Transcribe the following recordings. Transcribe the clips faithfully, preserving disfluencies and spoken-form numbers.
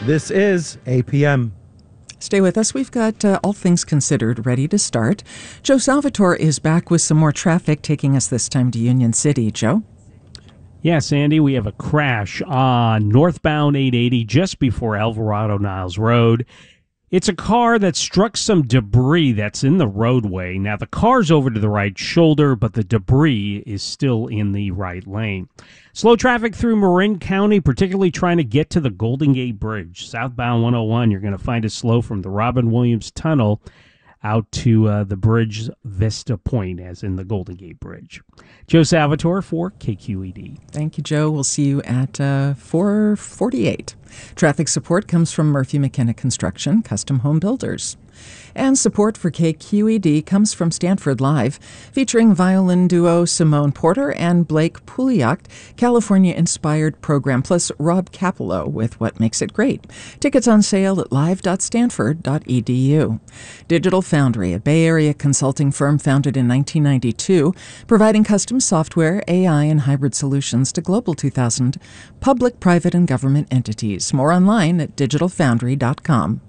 This is A P M. Stay with us. We've got uh, All Things Considered ready to start. Joe Salvatore is back with some more traffic, taking us this time to Union City. Joe? Yes, Andy, we have a crash on northbound eight eighty just before Alvarado Niles Road. It's a car that struck some debris that's in the roadway. Now, the car's over to the right shoulder, but the debris is still in the right lane. Slow traffic through Marin County, particularly trying to get to the Golden Gate Bridge. Southbound one oh one, you're going to find it slow from the Robin Williams Tunnel out to uh, the bridge Vista Point, as in the Golden Gate Bridge. Joe Salvatore for K Q E D. Thank you, Joe. We'll see you at uh, four forty-eight. Traffic support comes from Murphy McKenna Construction, custom home builders. And support for K Q E D comes from Stanford Live, featuring violin duo Simone Porter and Blake Pouliot, California-inspired program, plus Rob Capello with What Makes It Great. Tickets on sale at live dot stanford dot e d u. Digital Foundry, a Bay Area consulting firm founded in nineteen ninety-two, providing custom software, A I, and hybrid solutions to Global two thousand public, private, and government entities. More online at digital foundry dot com.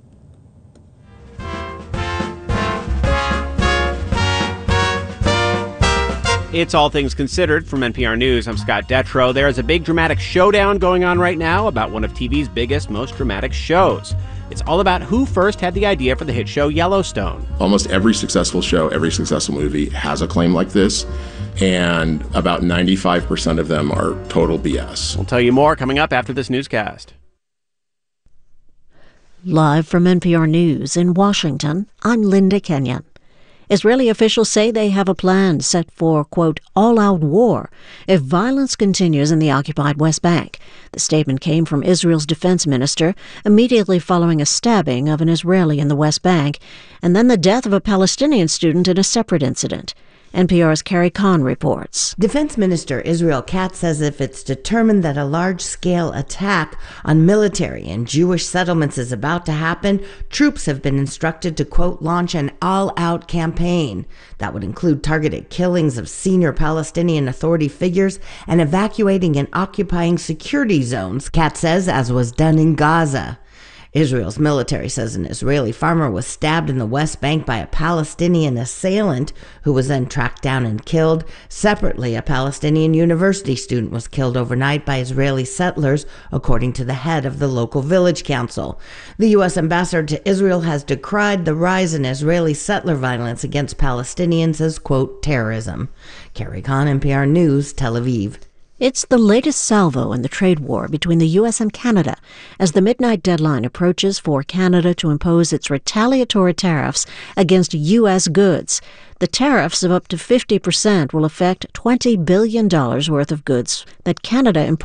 It's All Things Considered from N P R News. I'm Scott Detrow. There is a big dramatic showdown going on right now about one of T V's biggest, most dramatic shows. It's all about who first had the idea for the hit show Yellowstone. Almost every successful show, every successful movie has a claim like this, and about ninety-five percent of them are total B S. We'll tell you more coming up after this newscast. Live from N P R News in Washington, I'm Linda Kenyon. Israeli officials say they have a plan set for, quote, all-out war if violence continues in the occupied West Bank. The statement came from Israel's defense minister immediately following a stabbing of an Israeli in the West Bank and then the death of a Palestinian student in a separate incident. N P R's Carrie Kahn reports. Defense Minister Israel Katz says if it's determined that a large-scale attack on military and Jewish settlements is about to happen, troops have been instructed to, quote, launch an all-out campaign. That would include targeted killings of senior Palestinian Authority figures and evacuating and occupying security zones, Katz says, as was done in Gaza. Israel's military says an Israeli farmer was stabbed in the West Bank by a Palestinian assailant who was then tracked down and killed. Separately, a Palestinian university student was killed overnight by Israeli settlers, according to the head of the local village council. The U S ambassador to Israel has decried the rise in Israeli settler violence against Palestinians as, quote, terrorism. Carrie Kahn, N P R News, Tel Aviv. It's the latest salvo in the trade war between the U S and Canada as the midnight deadline approaches for Canada to impose its retaliatory tariffs against U S goods. The tariffs of up to fifty percent will affect twenty billion dollars worth of goods that Canada imports